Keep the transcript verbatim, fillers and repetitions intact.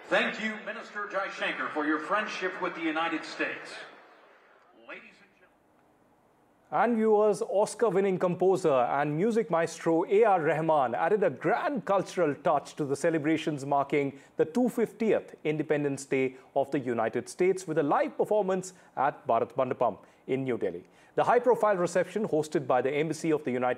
Thank you, Minister Jaishankar, for your friendship with the United States. Ladies and gentlemen. And viewers, Oscar-winning composer and music maestro A R Rahman added a grand cultural touch to the celebrations marking the two hundred fiftieth Independence Day of the United States with a live performance at Bharat Mandapam in New Delhi. The high-profile reception hosted by the Embassy of the United